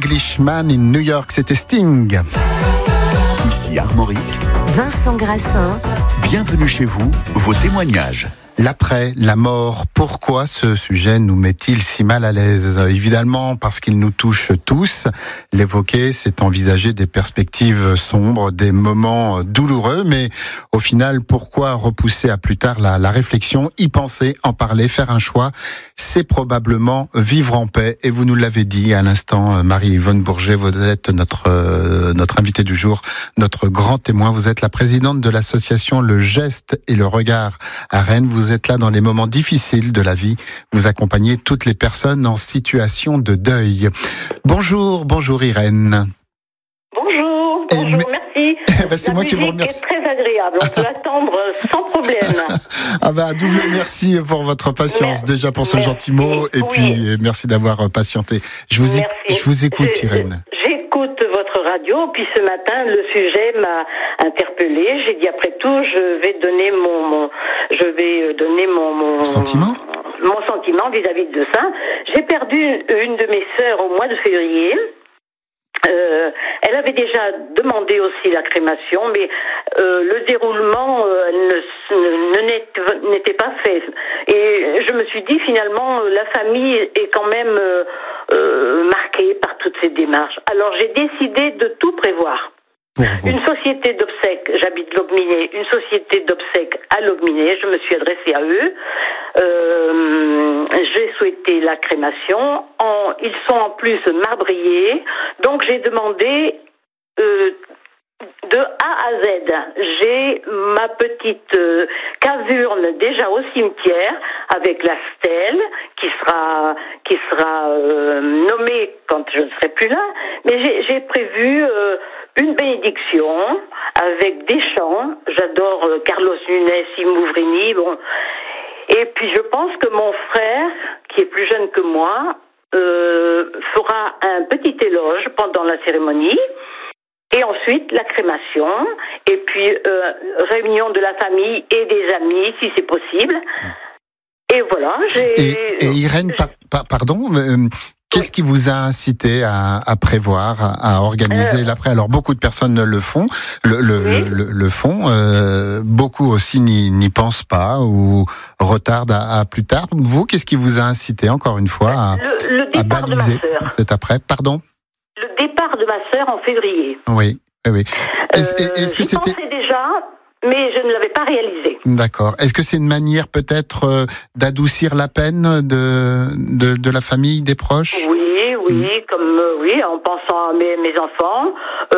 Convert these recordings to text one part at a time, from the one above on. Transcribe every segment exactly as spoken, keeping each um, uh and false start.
Englishman in New York, c'était Sting. Ici Armorique, Vincent Grassin. Bienvenue chez vous, vos témoignages. L'après, la mort, pourquoi ce sujet nous met-il si mal à l'aise ? Évidemment, parce qu'il nous touche tous. L'évoquer, c'est envisager des perspectives sombres, des moments douloureux, mais au final, pourquoi repousser à plus tard la, la réflexion, y penser, en parler, faire un choix ? C'est probablement vivre en paix. Et vous nous l'avez dit à l'instant, Marie-Yvonne Bourget, vous êtes notre, euh, notre invitée du jour, notre grand témoin. Vous êtes la présidente de l'association Le Geste et le Regard à Rennes. Vous êtes là dans les moments difficiles de la vie. Vous accompagnez toutes les personnes en situation de deuil. Bonjour, bonjour Irène. Bonjour, bonjour, mais... merci. ben, c'est La moi qui vous musique remercie. est très agréable, on peut attendre sans problème. Ah ben, double merci pour votre patience, Merci. déjà pour ce Merci. gentil mot, et Oui. puis merci d'avoir patienté. Je vous, Merci. je vous écoute, Je- Irène. J'écoute votre radio, puis ce matin, le sujet m'a interpellée. J'ai dit, après tout, je vais donner mon, mon je vais donner mon, mon Sentiment mon sentiment vis-à-vis de ça. J'ai perdu une de mes sœurs au mois de février. Euh, elle avait déjà demandé aussi la crémation, mais euh, le déroulement euh, ne, ne, n'était, n'était pas fait. Et je me suis dit, finalement, la famille est quand même euh, euh, marquée par toutes ces démarches. Alors j'ai décidé de tout prévoir. Pour vous. Une société d'obsèques, j'habite Logminé, une société d'obsèques à Logminé, je me suis adressée à eux. Euh, j'ai souhaité la crémation. En, ils sont en plus marbriers, donc j'ai demandé euh, de A à Z. J'ai ma petite euh, cavurne déjà au cimetière avec la stèle qui sera qui sera euh, nommée quand je ne serai plus là. Mais j'ai, j'ai prévu euh, une bénédiction avec des chants. J'adore euh, Carlos Nunes, Imouvrini. Bon. Et puis je pense que mon frère, qui est plus jeune que moi, euh, fera un petit éloge pendant la cérémonie. Et ensuite, la crémation, et puis euh, réunion de la famille et des amis, si c'est possible. Et voilà, j'ai... Et, et Irène, par, par, pardon, euh, qu'est-ce qui vous a incité à, à prévoir, à, à organiser euh, l'après ? Alors, beaucoup de personnes le font, le, le, oui. le, le, le font. Euh, beaucoup aussi n'y, n'y pensent pas ou retardent à, à plus tard. Vous, qu'est-ce qui vous a incité, encore une fois, à, le, le à baliser cet après ? Pardon ? Le départ de ma sœur en février. Oui, oui. Est-ce, euh, est-ce que j'y c'était... pensais déjà, mais je ne l'avais pas réalisé. D'accord. Est-ce que c'est une manière peut-être euh, d'adoucir la peine de, de, de la famille, des proches ? Oui, oui, mmh. comme euh, oui, en pensant à mes, mes enfants.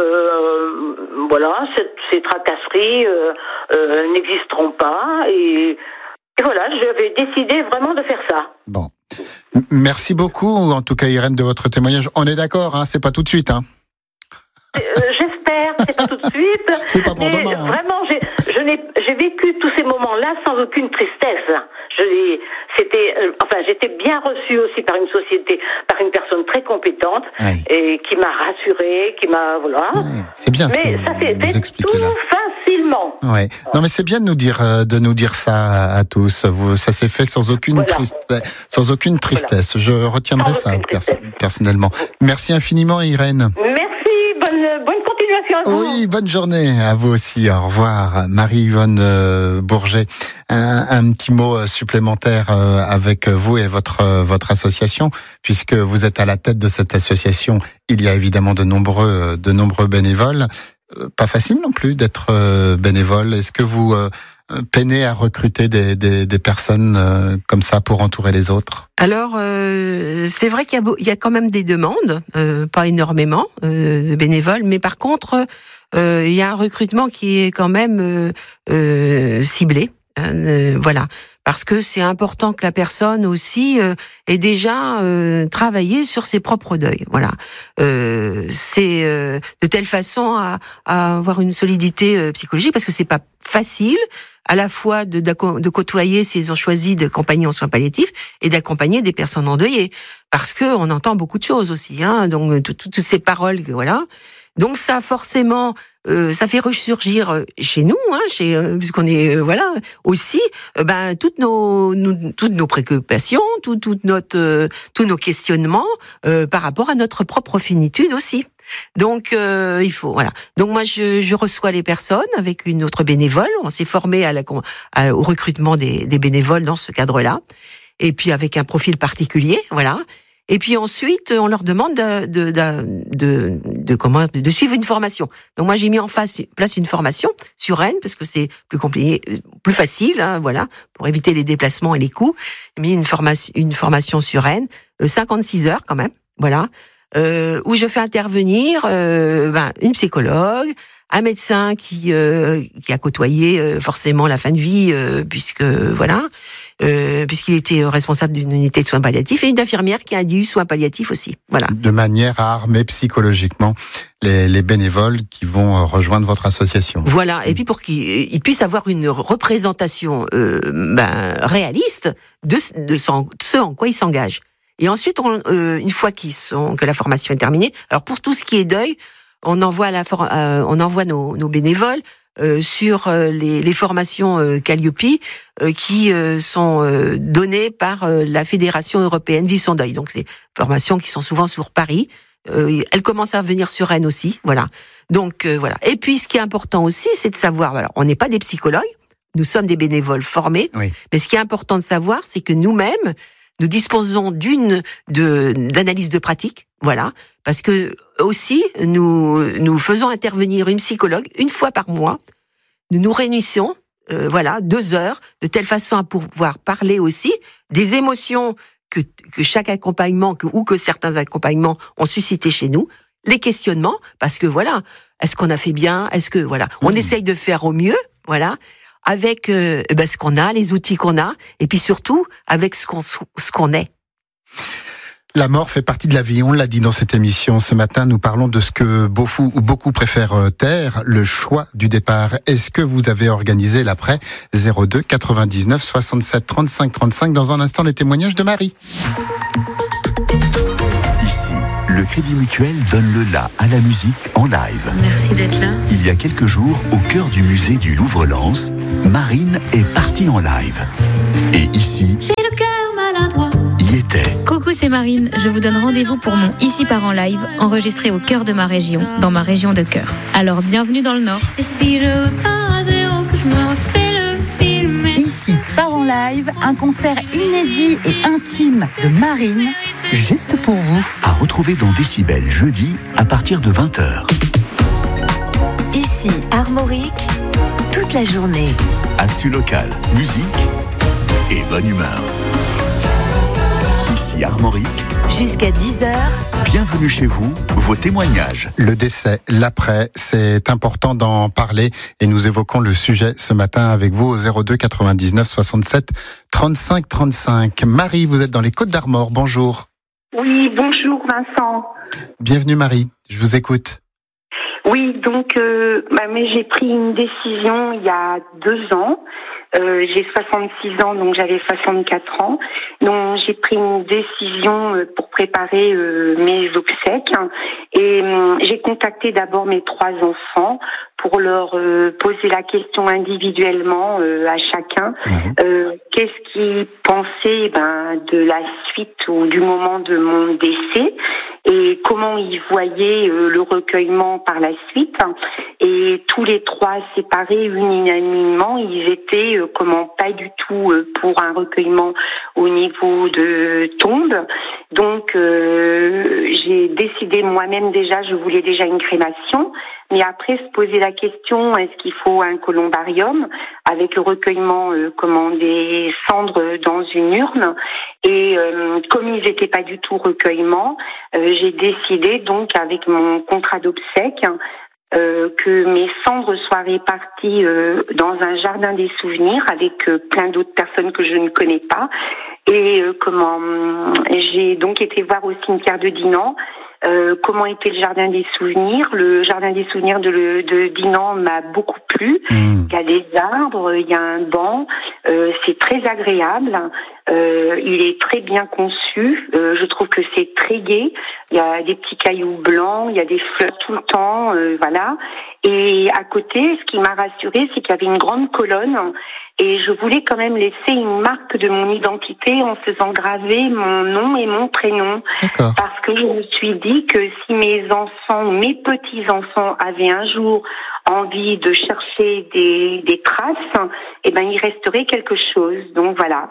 Euh, voilà, cette, ces tracasseries euh, euh, n'existeront pas. Et, et voilà, j'avais décidé vraiment de faire ça. Bon. Merci beaucoup, en tout cas Irène, de votre témoignage. On est d'accord, hein, c'est pas tout de suite. Hein. Euh, j'espère, c'est pas tout de suite. C'est pas pour demain. Hein. Vraiment, j'ai, je n'ai, j'ai vécu tous ces moments-là sans aucune tristesse. Je l'ai, c'était, euh, enfin, j'étais bien reçue aussi par une société, par une personne très compétente ouais. et qui m'a rassurée, qui m'a, voilà. Ouais, c'est bien. Ce mais que ça s'est fait tout là. facilement. Ouais. Non, mais c'est bien de nous dire, de nous dire ça à tous. Vous, ça s'est fait sans aucune voilà. tristesse, sans aucune tristesse. Voilà. Je retiendrai sans ça perso- personnellement. Merci infiniment, Irène. Merci. Bonne, bonne continuation à vous. Oui, bonne journée à vous aussi. Au revoir, Marie-Yvonne euh, Bourget. Un, un petit mot supplémentaire euh, avec vous et votre euh, votre association, puisque vous êtes à la tête de cette association. Il y a évidemment de nombreux de nombreux bénévoles. Euh, pas facile non plus d'être euh, bénévole. Est-ce que vous euh, peinez à recruter des, des, des personnes euh, comme ça pour entourer les autres ? Alors, euh, c'est vrai qu'il y a, beau, il y a quand même des demandes, euh, pas énormément euh, de bénévoles, mais par contre, euh, il y a un recrutement qui est quand même euh, euh, ciblé. Euh, voilà, parce que c'est important que la personne aussi euh, ait déjà euh, travaillé sur ses propres deuils. Voilà, euh, c'est euh, de telle façon à, à avoir une solidité euh, psychologique, parce que c'est pas facile à la fois de, de côtoyer s'ils ont choisi d'accompagner en soins palliatifs et d'accompagner des personnes endeuillées, parce que on entend beaucoup de choses aussi, hein, donc toutes ces paroles, voilà. Donc ça, forcément, euh, ça fait ressurgir chez nous, hein, chez euh, puisqu'on est euh, voilà aussi, euh, ben toutes nos, nous, toutes nos préoccupations, tout, toute notre, euh, tous nos questionnements euh, par rapport à notre propre finitude aussi. Donc euh, il faut voilà. Donc moi je, je reçois les personnes avec une autre bénévole. On s'est formé à la, à, au recrutement des, des bénévoles dans ce cadre-là, et puis avec un profil particulier, voilà. Et puis ensuite, on leur demande de, de, de, de, de, comment, de suivre une formation. Donc moi, j'ai mis en face, place une formation sur Rennes, parce que c'est plus compliqué, plus facile, hein, voilà, pour éviter les déplacements et les coûts. J'ai mis une formation, une formation sur Rennes, euh, cinquante-six heures quand même, voilà, euh, où je fais intervenir euh, ben, une psychologue, un médecin qui euh, qui a côtoyé euh, forcément la fin de vie, euh, puisque voilà. Euh, puisqu'il était responsable d'une unité de soins palliatifs, et une infirmière qui a eu soins palliatifs aussi. Voilà. De manière à armer psychologiquement les, les bénévoles qui vont rejoindre votre association. Voilà, et puis pour qu'ils puissent avoir une représentation euh, ben, réaliste de, de ce en quoi ils s'engagent. Et ensuite, on, euh, une fois qu'ils sont, que la formation est terminée, alors pour tout ce qui est deuil, on envoie, la for- euh, on envoie nos, nos bénévoles Euh, sur euh, les, les formations euh, Calliope euh, qui euh, sont euh, données par euh, la Fédération européenne Vivre son deuil. Donc c'est formations qui sont souvent sur Paris. Euh, elles commencent à venir sur Rennes aussi, voilà. Donc euh, voilà. Et puis ce qui est important aussi, c'est de savoir. Alors on n'est pas des psychologues, nous sommes des bénévoles formés. Oui. Mais ce qui est important de savoir, c'est que nous-mêmes, nous disposons d'une de d'analyse de pratique, voilà, parce que aussi nous nous faisons intervenir une psychologue une fois par mois. Nous nous réunissons, euh, voilà, deux heures, de telle façon à pouvoir parler aussi des émotions que que chaque accompagnement que, ou que certains accompagnements ont suscité chez nous, les questionnements, parce que voilà, est-ce qu'on a fait bien, est-ce que voilà, on mmh. essaye de faire au mieux, voilà. Avec euh, ben, ce qu'on a, les outils qu'on a, et puis surtout avec ce qu'on ce qu'on est. La mort fait partie de la vie, on l'a dit dans cette émission. Ce matin, nous parlons de ce que beaucoup, beaucoup préfèrent taire, le choix du départ. Est-ce que vous avez organisé l'après? Zéro deux quatre-vingt-dix-neuf soixante-sept trente-cinq trente-cinq. Dans un instant, les témoignages de Marie. Ici, le Crédit Mutuel donne le la à la musique en live. Merci d'être là. Il y a quelques jours, au cœur du musée du Louvre-Lens, Marine est partie en live. Et ici, j'ai le cœur maladroit. Y était. Coucou, c'est Marine. Je vous donne rendez-vous pour mon Ici part en live, enregistré au cœur de ma région, dans ma région de cœur. Alors, bienvenue dans le Nord. Et si je repars à zéro, que je me refais le film. Ici part en live, un concert inédit et intime de Marine, juste pour vous. À retrouver dans Décibel jeudi à partir de vingt heures. Ici Armorique, toute la journée. Actu local, musique et bonne humeur. Ici Armorique. Jusqu'à dix heures. Bienvenue chez vous, vos témoignages. Le décès, l'après, c'est important d'en parler et nous évoquons le sujet ce matin avec vous au zéro deux quatre-vingt-dix-neuf soixante-sept trente-cinq trente-cinq. Marie, vous êtes dans les Côtes d'Armor, bonjour. Oui, bonjour Vincent. Bienvenue Marie, je vous écoute. Oui, donc euh, bah, mais j'ai pris une décision il y a deux ans. Euh, j'ai soixante-six ans, donc j'avais soixante-quatre ans. Donc j'ai pris une décision euh, pour préparer euh, mes obsèques. Et euh, j'ai contacté d'abord mes trois enfants pour leur euh, poser la question individuellement euh, à chacun. Mmh. Euh, qu'est-ce qu'ils pensaient ben, de la suite ou du moment de mon décès et comment ils voyaient euh, le recueillement par la suite. Et tous les trois séparés unanimement, ils étaient euh, comment pas du tout euh, pour un recueillement au niveau de tombe. Donc euh, j'ai décidé moi-même déjà, je voulais déjà une crémation. Mais après, se poser la question, est-ce qu'il faut un columbarium avec le recueillement euh, comment, des cendres dans une urne? Et euh, comme ils n'étaient pas du tout recueillement, euh, j'ai décidé donc avec mon contrat d'obsèques euh, que mes cendres soient réparties euh, dans un jardin des souvenirs avec euh, plein d'autres personnes que je ne connais pas. Et euh, comment j'ai donc été voir au cimetière de Dinan. Euh, comment était le jardin des souvenirs. Le jardin des souvenirs de, le, de Dinan m'a beaucoup plu. plus. Mmh. Il y a des arbres, il y a un banc, euh, c'est très agréable. Euh, il est très bien conçu. Euh, je trouve que c'est très gai. Il y a des petits cailloux blancs, il y a des fleurs tout le temps, euh, voilà. Et à côté, ce qui m'a rassurée, c'est qu'il y avait une grande colonne. Et je voulais quand même laisser une marque de mon identité en faisant graver mon nom et mon prénom. D'accord. Parce que je me suis dit que si mes enfants, mes petits-enfants avaient un jour envie de chercher des, des traces, eh ben, il resterait quelque chose. Donc voilà.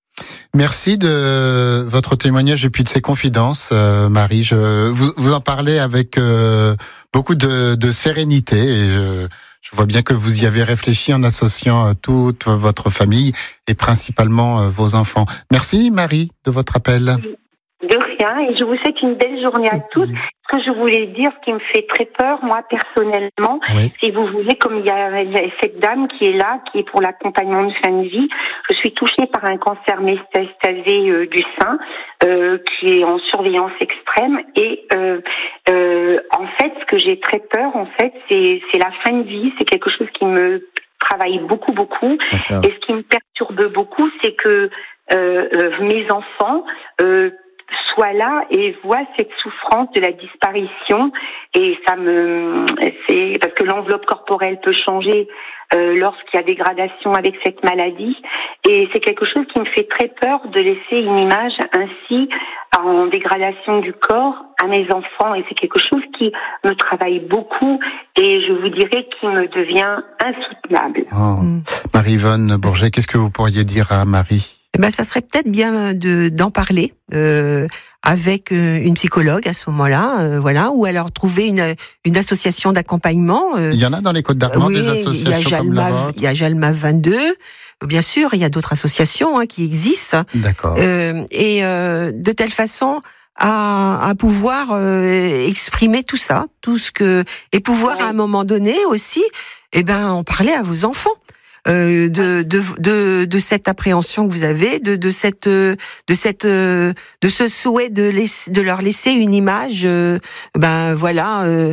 Merci de votre témoignage et puis de ces confidences, euh, Marie. Je, vous, vous en parlez avec euh, beaucoup de, de sérénité et je, je vois bien que vous y avez réfléchi en associant toute votre famille et principalement euh, vos enfants. Merci, Marie, de votre appel. De rien, et je vous souhaite une belle journée à tous. Ce que je voulais dire, ce qui me fait très peur, moi, personnellement, Oui. si vous voulez, comme il y a cette dame qui est là, qui est pour l'accompagnement de fin de vie, je suis touchée par un cancer métastasé euh, du sein, euh, qui est en surveillance extrême, et euh, euh, en fait, ce que j'ai très peur, en fait, c'est, c'est la fin de vie, c'est quelque chose qui me travaille beaucoup, beaucoup, D'accord. et ce qui me perturbe beaucoup, c'est que euh, euh, mes enfants euh, soit là et voit cette souffrance de la disparition, et ça me c'est parce que l'enveloppe corporelle peut changer euh, lorsqu'il y a dégradation avec cette maladie, et c'est quelque chose qui me fait très peur de laisser une image ainsi en dégradation du corps à mes enfants, et c'est quelque chose qui me travaille beaucoup et je vous dirais qui me devient insoutenable. Oh. Mm. Marie-Yvonne Bourget, qu'est-ce que vous pourriez dire à Marie ? Eh ben, ça serait peut-être bien de d'en parler euh, avec euh, une psychologue à ce moment-là, euh, voilà, ou alors trouver une une association d'accompagnement. Euh, Il y en a dans les Côtes-d'Armor oui, des associations il y a comme la Jalma, vôtre ? il y a Jalma vingt-deux, bien sûr, il y a d'autres associations hein, qui existent, D'accord. euh, et euh, de telle façon à, à pouvoir euh, exprimer tout ça, tout ce que, et pouvoir Ouais. à un moment donné aussi, eh ben, en parler à vos enfants. Euh, de, de de de cette appréhension que vous avez, de de cette de cette de ce souhait de laisser, de leur laisser une image, euh, ben voilà, euh,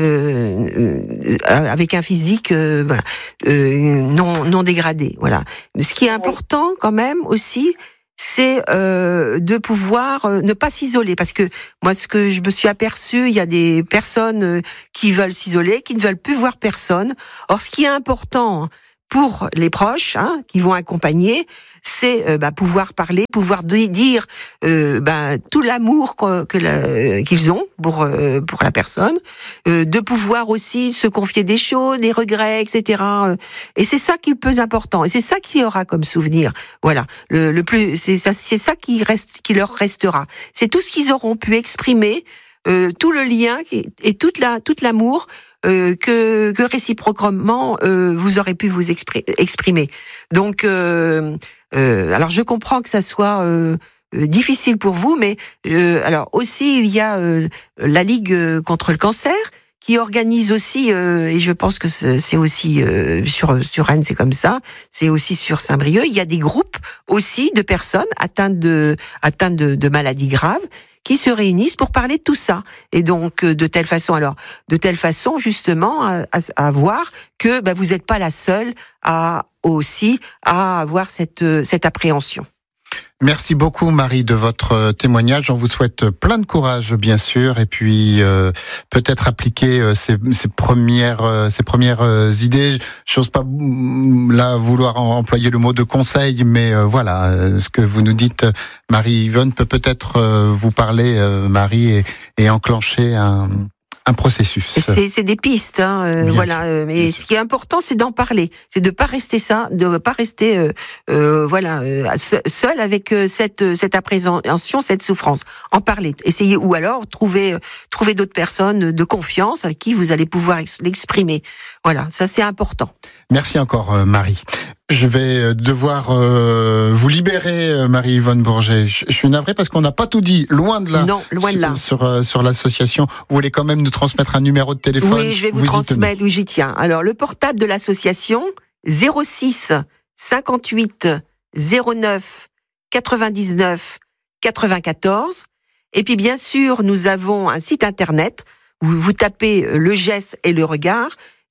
euh, avec un physique euh, voilà, euh, non non dégradé, voilà. Ce qui est important quand même aussi, c'est euh, de pouvoir euh, ne pas s'isoler, parce que moi, ce que je me suis aperçue, il y a des personnes euh, qui veulent s'isoler, qui ne veulent plus voir personne. Or, ce qui est important pour les proches, hein, qui vont accompagner, c'est euh, bah, pouvoir parler, pouvoir d- dire euh, bah, tout l'amour que, que la, qu'ils ont pour euh, pour la personne, euh, de pouvoir aussi se confier des choses, des regrets, et cetera. Et c'est ça qui est le plus important, et c'est ça qui aura comme souvenir. Voilà, le, le plus, c'est ça, c'est ça qui reste, qui leur restera. C'est tout ce qu'ils auront pu exprimer, euh, tout le lien qui, et toute la toute l'amour. Euh, que, que réciproquement euh, vous aurez pu vous expri- exprimer. Donc, euh, euh, alors je comprends que ça soit euh, euh, difficile pour vous, mais euh, alors aussi il y a euh, la Ligue contre le cancer qui organise aussi, euh, et je pense que c'est, c'est aussi euh, sur sur Rennes, c'est comme ça, c'est aussi sur Saint-Brieuc, il y a des groupes aussi de personnes atteintes de atteintes de, de maladies graves qui se réunissent pour parler de tout ça. Et donc, de telle façon, alors, de telle façon, justement, à, à, à voir que bah, vous n'êtes pas la seule à aussi à avoir cette, cette appréhension. Merci beaucoup, Marie, de votre témoignage. On vous souhaite plein de courage, bien sûr, et puis euh, peut-être appliquer euh, ces, ces premières, euh, ces premières euh, idées. J'ose pas mm, là vouloir employer le mot de conseil, mais euh, voilà, euh, ce que vous nous dites, Marie-Yvonne, peut peut-être euh, vous parler, euh, Marie, et, et enclencher un un processus. C'est, c'est des pistes, hein, euh, voilà. sûr, euh, mais ce sûr. qui est important, c'est d'en parler, c'est de pas rester ça, de pas rester, euh, euh, voilà, euh, seul avec euh, cette cette appréhension, cette souffrance. En parler, essayer, ou alors trouver trouver d'autres personnes de confiance avec qui vous allez pouvoir ex- l'exprimer. Voilà, ça c'est important. Merci encore, euh, Marie. Je vais devoir euh, vous libérer, euh, Marie-Yvonne Bourget. Je, je suis navré parce qu'on n'a pas tout dit, loin de là. Non, loin de là. Sur, sur, euh, sur l'association, vous voulez quand même nous transmettre un numéro de téléphone ? Oui, je vais vous, vous y transmettre, tenez. oui, j'y tiens. Alors, le portable de l'association, zéro six cinquante-huit zéro neuf quatre-vingt-dix-neuf quatre-vingt-quatorze. Et puis, bien sûr, nous avons un site internet où vous tapez le geste et le regard.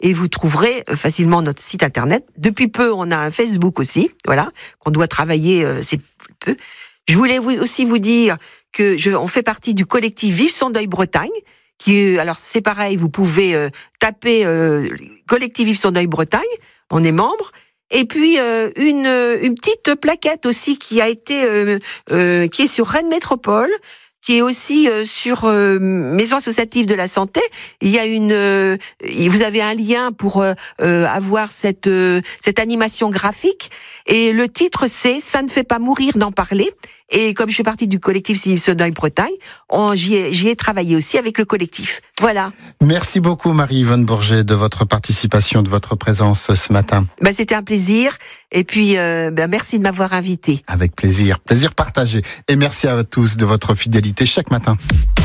et vous trouverez facilement notre site internet. Depuis peu, on a un Facebook aussi, voilà, qu'on doit travailler, euh, c'est peu. Je voulais vous, aussi vous dire que je, on fait partie du collectif Vive son deuil Bretagne, qui, alors c'est pareil, vous pouvez euh, taper euh, collectif Vive son deuil Bretagne, on est membre. Et puis euh, une une petite plaquette aussi qui a été euh, euh, qui est sur Rennes Métropole, qui est aussi euh, sur euh, Maison associative de la santé. Il y a une, euh, vous avez un lien pour euh, euh, avoir cette euh, cette animation graphique. Et le titre c'est "Ça ne fait pas mourir d'en parler". Et comme je fais partie du collectif Vive son deuil Bretagne, on, j'y ai, j'y ai travaillé aussi avec le collectif. Voilà. Merci beaucoup Marie-Yvonne Bourget de votre participation, de votre présence ce matin. Ben, c'était un plaisir. Et puis, euh, ben, merci de m'avoir invité. Avec plaisir. Plaisir partagé. Et merci à tous de votre fidélité chaque matin.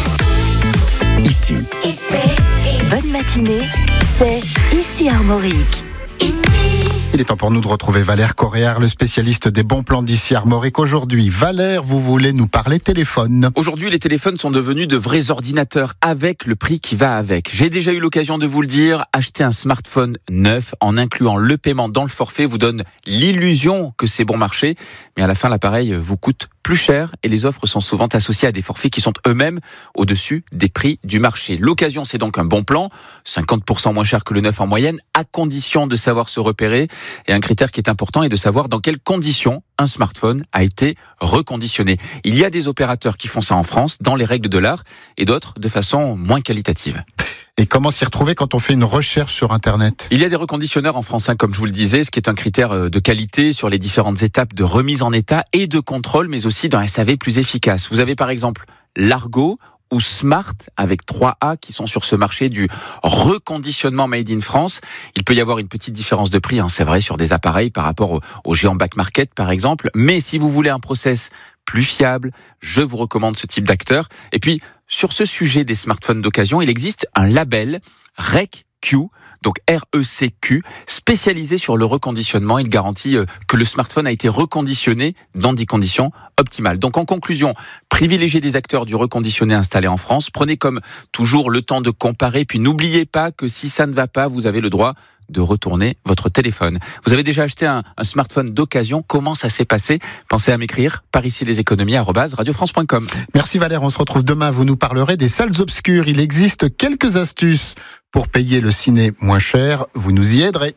Ici. Bonne matinée, c'est Ici Armorique. Il est temps pour nous de retrouver Valère Coréard, le spécialiste des bons plans d'Ici Armorique. Aujourd'hui, Valère, vous voulez nous parler téléphone. Aujourd'hui, les téléphones sont devenus de vrais ordinateurs avec le prix qui va avec. J'ai déjà eu l'occasion de vous le dire, acheter un smartphone neuf en incluant le paiement dans le forfait vous donne l'illusion que c'est bon marché, mais à la fin, l'appareil vous coûte plus cher et les offres sont souvent associées à des forfaits qui sont eux-mêmes au-dessus des prix du marché. L'occasion, c'est donc un bon plan, cinquante pour cent moins cher que le neuf en moyenne, à condition de savoir se repérer. Et un critère qui est important est de savoir dans quelles conditions un smartphone a été reconditionné. Il y a des opérateurs qui font ça en France, dans les règles de l'art, et d'autres de façon moins qualitative. Et comment s'y retrouver quand on fait une recherche sur Internet ? Il y a des reconditionneurs en France, hein, comme je vous le disais, ce qui est un critère de qualité sur les différentes étapes de remise en état et de contrôle, mais aussi d'un S A V plus efficace. Vous avez par exemple Largo ou Smart avec trois A qui sont sur ce marché du reconditionnement made in France. Il peut y avoir une petite différence de prix, hein, c'est vrai, sur des appareils par rapport au, au géant back market par exemple. Mais si vous voulez un process plus fiable, je vous recommande ce type d'acteur. Et puis, sur ce sujet des smartphones d'occasion, il existe un label R E C Q, donc R E C Q, spécialisé sur le reconditionnement. Il garantit que le smartphone a été reconditionné dans des conditions optimales. Donc en conclusion, privilégiez des acteurs du reconditionné installés en France. Prenez comme toujours le temps de comparer, puis n'oubliez pas que si ça ne va pas, vous avez le droit de retourner votre téléphone. Vous avez déjà acheté un, un smartphone d'occasion. Comment ça s'est passé ? Pensez à m'écrire par ici les économies arobase radio france point com. Merci Valère, on se retrouve demain. Vous nous parlerez des salles obscures. Il existe quelques astuces pour payer le ciné moins cher. Vous nous y aiderez.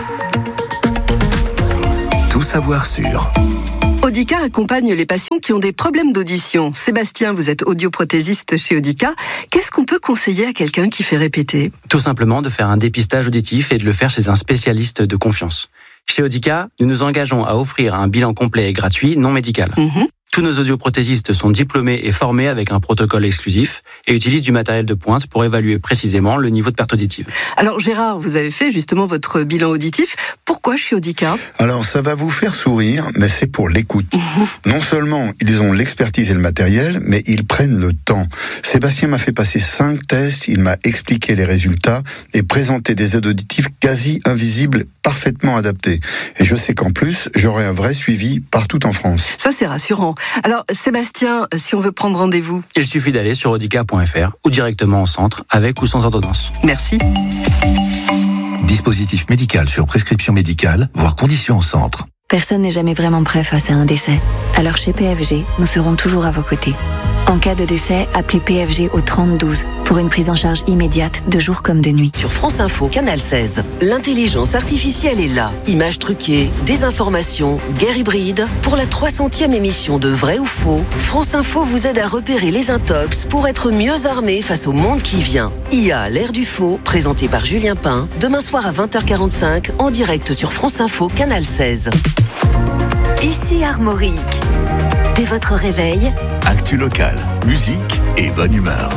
Tout savoir sur Audica accompagne les patients qui ont des problèmes d'audition. Sébastien, vous êtes audioprothésiste chez Audica. Qu'est-ce qu'on peut conseiller à quelqu'un qui fait répéter ? Tout simplement de faire un dépistage auditif et de le faire chez un spécialiste de confiance. Chez Audica, nous nous engageons à offrir un bilan complet et gratuit, non médical. Mmh. Tous nos audioprothésistes sont diplômés et formés avec un protocole exclusif et utilisent du matériel de pointe pour évaluer précisément le niveau de perte auditive. Alors Gérard, vous avez fait justement votre bilan auditif. Pourquoi chez Audica ? Alors ça va vous faire sourire, mais c'est pour l'écoute. Mmh. Non seulement ils ont l'expertise et le matériel, mais ils prennent le temps. Sébastien m'a fait passer cinq tests, il m'a expliqué les résultats et présenté des aides auditives quasi invisibles, parfaitement adaptées. Et je sais qu'en plus, j'aurai un vrai suivi partout en France. Ça c'est rassurant. Alors Sébastien, si on veut prendre rendez-vous, il suffit d'aller sur audica point f r ou directement en centre, avec ou sans ordonnance. Merci. Dispositif médical sur prescription médicale, voire conditions en centre. Personne n'est jamais vraiment prêt face à un décès. Alors chez P F G, nous serons toujours à vos côtés. En cas de décès, appelez P F G au trente douze pour une prise en charge immédiate de jour comme de nuit. Sur France Info, Canal seize, l'intelligence artificielle est là. Images truquées, désinformation, guerre hybride. Pour la trois centième émission de Vrai ou Faux, France Info vous aide à repérer les intox pour être mieux armé face au monde qui vient. I A, l'ère du faux, présenté par Julien Pain, demain soir à vingt heures quarante-cinq, en direct sur France Info, Canal seize. Ici Armorique. Dès votre réveil, actu local, musique et bonne humeur.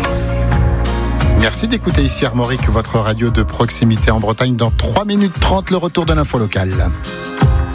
Merci d'écouter Ici Armorique, votre radio de proximité en Bretagne. Dans trois minutes trente, le retour de l'info locale.